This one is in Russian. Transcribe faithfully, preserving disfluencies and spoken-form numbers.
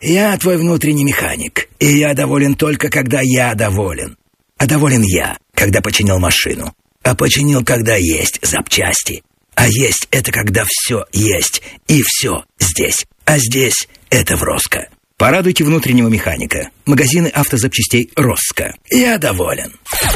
Я твой внутренний механик, и я доволен только, когда я доволен. А доволен я, когда починил машину. А починил, когда есть запчасти. А есть — это когда все есть, и все здесь. А здесь — это в Роско. Порадуйте внутреннего механика. Магазины автозапчастей Роско. Я доволен.